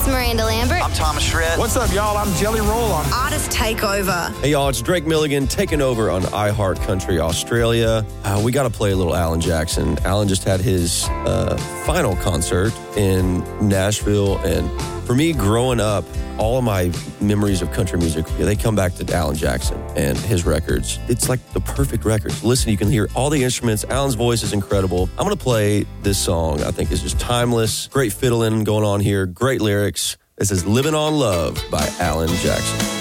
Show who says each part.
Speaker 1: Miranda Lambert.
Speaker 2: I'm Thomas Shred.
Speaker 3: What's up, y'all? I'm Jelly Roll on
Speaker 4: Artist Takeover.
Speaker 5: Hey, y'all, it's Drake Milligan taking over on iHeart Country Australia. We got to play a little Alan Jackson. Alan just had his final concert in Nashville, and for me, growing up, all of my memories of country music, they come back to Alan Jackson and his records. It's like the perfect records. Listen, you can hear all the instruments. Alan's voice is incredible. I'm going to play this song. I think is just timeless. Great fiddling going on here. Great lyrics. This is Living on Love by Alan Jackson.